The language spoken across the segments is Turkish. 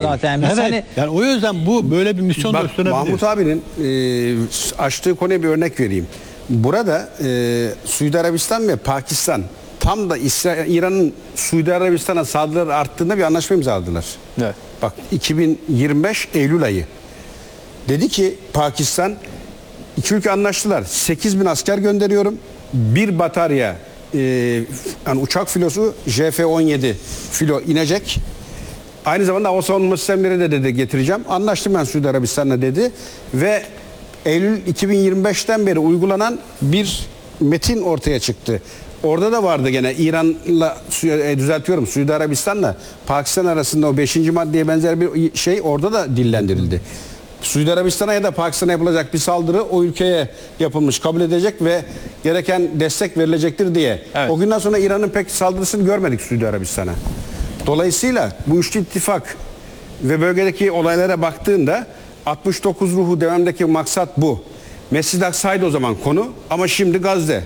zaten. Evet. Hani Yani o yüzden bu böyle bir misyon da Bak, üstlenebilir. Mahmut abinin açtığı konuya bir örnek vereyim. Burada Suudi Arabistan ve Pakistan tam da İran'ın Suudi Arabistan'a saldırıları arttığında bir anlaşma imzaladılar. Evet. Bak 2025 Eylül ayı. Dedi ki Pakistan, iki ülke anlaştılar. 8.000 asker gönderiyorum. Bir batarya yani uçak filosu JF-17 filo inecek. Aynı zamanda hava savunma sistemleri de dedi getireceğim. Anlaştım ben Suudi Arabistan'la dedi. Ve Eylül 2025'ten beri uygulanan bir metin ortaya çıktı. Orada da vardı gene İran'la düzeltiyorum Suudi Arabistan'la Pakistan arasında o 5. maddeye benzer bir şey orada da dillendirildi. Suudi Arabistan'a ya da Pakistan'a yapılacak bir saldırı o ülkeye yapılmış kabul edecek ve gereken destek verilecektir diye. Evet. O günden sonra İran'ın pek saldırısını görmedik Suudi Arabistan'a. Dolayısıyla bu üçlü ittifak ve bölgedeki olaylara baktığında 69 ruhu devamdaki maksat bu. Mescid-i Aksa'ydı o zaman konu ama şimdi Gazze.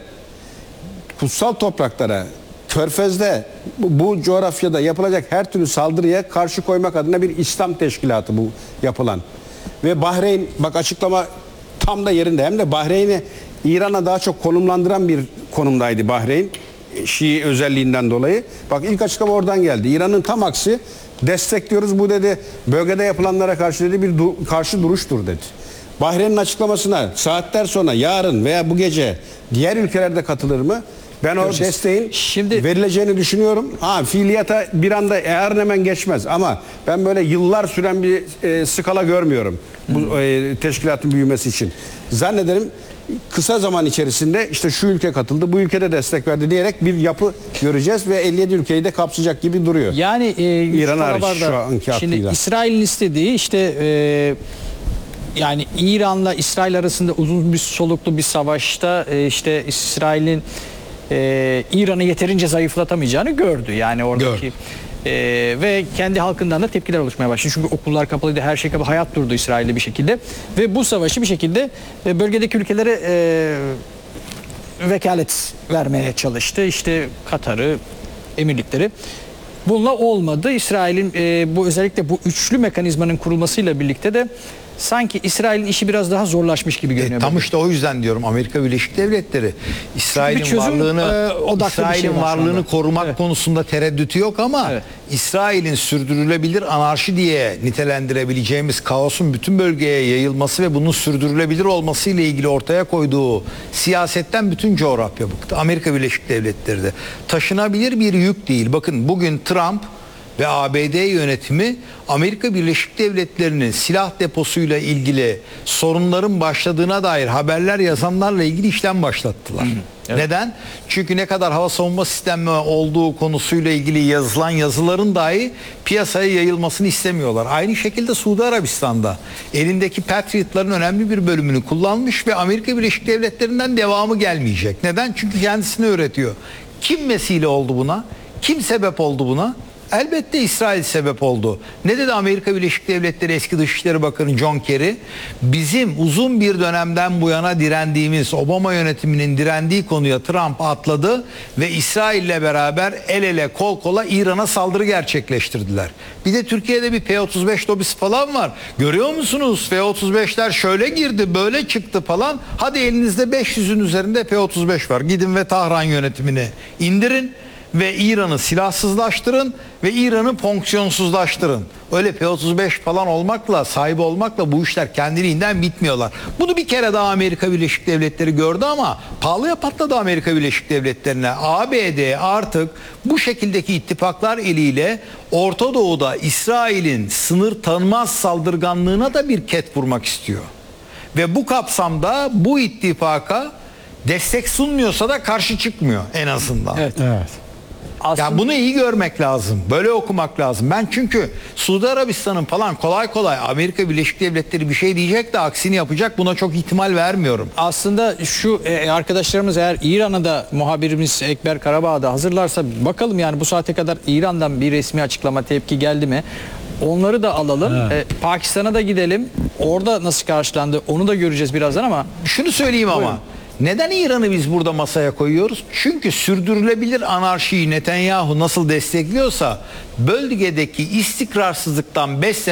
Kutsal topraklara, Körfez'de bu coğrafyada yapılacak her türlü saldırıya karşı koymak adına bir İslam teşkilatı bu yapılan. Ve Bahreyn bak açıklama tam da yerinde hem de Bahreyn'i İran'a daha çok konumlandıran bir konumdaydı Bahreyn. Şii özelliğinden dolayı. Bak ilk açıklama oradan geldi. İran'ın tam aksi destekliyoruz bu dedi. Bölgede yapılanlara karşı dedi bir karşı duruştur dedi. Bahreyn'in açıklamasına saatler sonra yarın veya bu gece diğer ülkelerde katılır mı? Ben o desteğin verileceğini düşünüyorum. Fiiliyata bir anda yarın hemen geçmez ama ben böyle yıllar süren bir skala görmüyorum bu teşkilatın büyümesi için. Zannederim kısa zaman içerisinde işte şu ülke katıldı, bu ülkede destek verdi diyerek bir yapı göreceğiz ve 57 ülkeyi de kapsayacak gibi duruyor. Yani İran hariç şu anki şimdi aklıyla. İsrail'in istediği işte yani İran'la İsrail arasında uzun bir soluklu bir savaşta işte İsrail'in İran'ı yeterince zayıflatamayacağını gördü. Yani oradaki ve kendi halkından da tepkiler oluşmaya başladı. Çünkü okullar kapalıydı, her şey kapalı, hayat durdu İsrail'de bir şekilde. Ve bu savaşı bir şekilde bölgedeki ülkelere vekalet vermeye çalıştı. İşte Katar'ı, Emirlikleri. Bununla olmadı. İsrail'in bu özellikle bu üçlü mekanizmanın kurulmasıyla birlikte de sanki İsrail'in işi biraz daha zorlaşmış gibi görünüyor. Tam işte o yüzden diyorum Amerika Birleşik Devletleri İsrail'in varlığını korumak konusunda tereddütü yok ama İsrail'in sürdürülebilir anarşi diye nitelendirebileceğimiz kaosun bütün bölgeye yayılması ve bunun sürdürülebilir olması ile ilgili ortaya koyduğu siyasetten bütün coğrafya bıktı. Amerika Birleşik Devletleri de taşınabilir bir yük değil. Bakın bugün Trump ve ABD yönetimi Amerika Birleşik Devletleri'nin silah deposuyla ilgili sorunların başladığına dair haberler yazanlarla ilgili işlem başlattılar. Evet. Neden? Çünkü ne kadar hava savunma sistemi olduğu konusuyla ilgili yazılan yazıların dahi piyasaya yayılmasını istemiyorlar. Aynı şekilde Suudi Arabistan'da elindeki Patriot'ların önemli bir bölümünü kullanmış ve Amerika Birleşik Devletleri'nden devamı gelmeyecek. Neden? Çünkü kendisini öğretiyor. Kim vesile oldu buna? Kim sebep oldu buna? Elbette İsrail sebep oldu. Ne dedi Amerika Birleşik Devletleri eski Dışişleri Bakanı John Kerry? Bizim uzun bir dönemden bu yana direndiğimiz, Obama yönetiminin direndiği konuya Trump atladı ve İsrail'le beraber el ele kol kola İran'a saldırı gerçekleştirdiler. Bir de Türkiye'de bir P-35 lobisi falan var. Görüyor musunuz? P-35'ler şöyle girdi, böyle çıktı falan. Hadi elinizde 500'ün üzerinde P-35 var. Gidin ve Tahran yönetimini indirin ve İran'ı silahsızlaştırın ve İran'ı fonksiyonsuzlaştırın. Öyle P-35 falan olmakla, sahibi olmakla bu işler kendiliğinden bitmiyorlar. Bunu bir kere daha Amerika Birleşik Devletleri gördü ama pahalıya patladı Amerika Birleşik Devletleri'ne. ABD artık bu şekildeki ittifaklar eliyle Orta Doğu'da İsrail'in sınır tanımaz saldırganlığına da bir ket vurmak istiyor. Ve bu kapsamda bu ittifaka destek sunmuyorsa da karşı çıkmıyor en azından. Evet. Yani bunu iyi görmek lazım. Böyle okumak lazım. Ben çünkü Suudi Arabistan'ın falan kolay kolay Amerika Birleşik Devletleri bir şey diyecek de aksini yapacak, buna çok ihtimal vermiyorum. Aslında şu arkadaşlarımız eğer İran'a da muhabirimiz Ekber Karabağ'da hazırlarsa bakalım yani bu saate kadar İran'dan bir resmi açıklama, tepki geldi mi? Onları da alalım. Pakistan'a da gidelim. Orada nasıl karşılandı onu da göreceğiz birazdan ama. Şunu söyleyeyim ama. Neden İran'ı biz burada masaya koyuyoruz? Çünkü sürdürülebilir anarşiyi Netanyahu nasıl destekliyorsa bölgedeki istikrarsızlıktan beslenen